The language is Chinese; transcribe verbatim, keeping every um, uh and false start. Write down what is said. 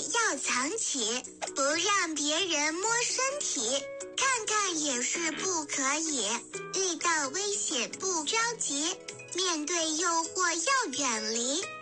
要藏起，不让别人摸身体，看看也是不可以。遇到危险不着急，面对诱惑要远离。